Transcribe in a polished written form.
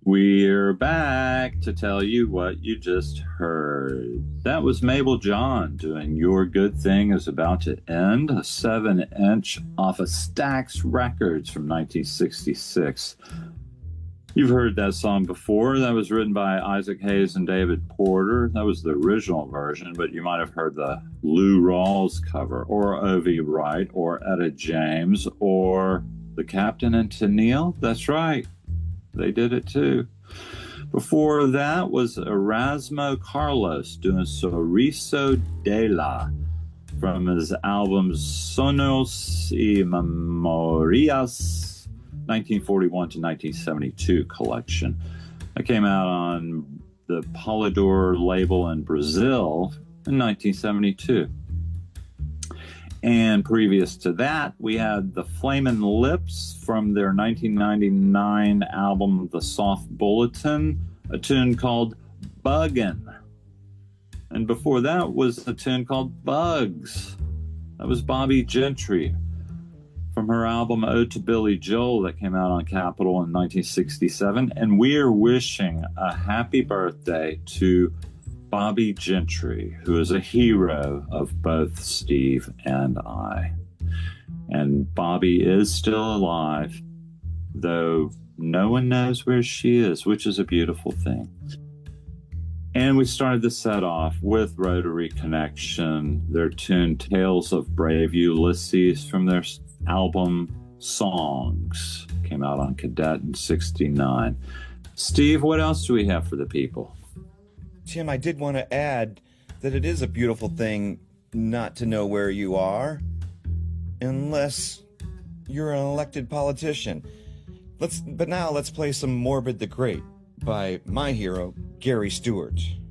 We're back to tell you what you just heard. That was Mabel John doing Your Good Thing Is About to End, a 7-inch off of Stax Records from 1966. You've heard that song before. That was written by Isaac Hayes and David Porter. That was the original version, but you might have heard the Lou Rawls cover, or Ovi Wright, or Etta James, or the Captain and Tennille. That's right. They did it too. Before that was Erasmo Carlos doing Sorriso de la from his album Sonos y Memorias 1941 to 1972 collection. That came out on the Polydor label in Brazil in 1972. And previous to that, we had the Flamin' Lips from their 1999 album, The Soft Bulletin, a tune called Buggin'. And before that was a tune called Bugs. That was Bobbie Gentry from her album Ode to Billy Joel that came out on Capitol in 1967. And we are wishing a happy birthday to Bobbie Gentry, who is a hero of both Steve and I. And Bobbie is still alive, though no one knows where she is, which is a beautiful thing. And we started the set off with Rotary Connection, their tune Tales of Brave Ulysses from their album Songs. Came out on Cadet in 69. Steve, what else do we have for the people? Tim, I did want to add that it is a beautiful thing not to know where you are, unless you're an elected politician. But now let's play some Morbid the Great by my hero, Gary Stewart.